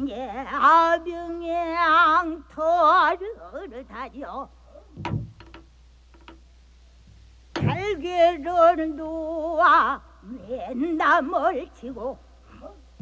예 아병양 터를 다져 달걀을 놓아 웬담을 치고